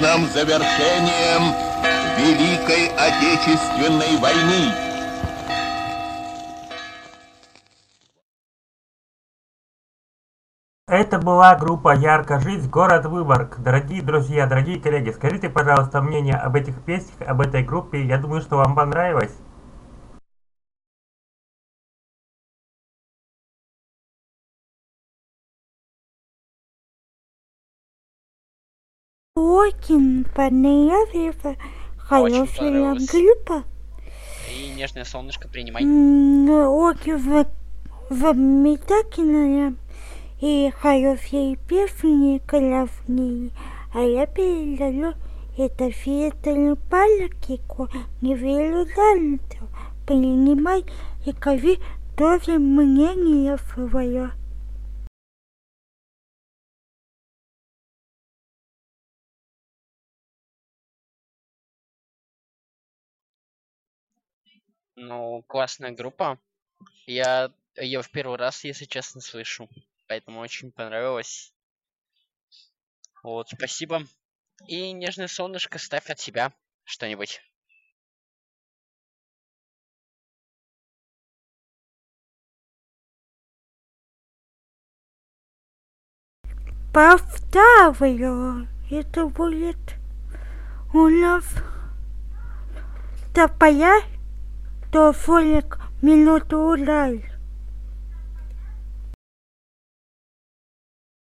завершением Великой Отечественной войны. Это была группа «Ярко жить», город Выборг. Дорогие друзья, дорогие коллеги, скажите, пожалуйста, мнение об этих песнях, об этой группе. Я думаю, что вам понравилось. Очень понравилась, хорошая группа. И нежное солнышко принимай. Очень замечательная и хорошие песни, классные. А я передаю это Федору Палкику, не верю занято. Принимай и скажи тоже мнение свое. Ну, классная группа. Я ее в первый раз, если честно, слышу. Поэтому очень понравилось. Вот, спасибо. И нежное солнышко ставь от себя что-нибудь. Поставлю. Это будет у нас топая до 40 минут ураль.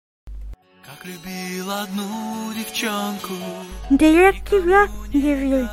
Как любил одну девчонку. Для тебя, Юрий.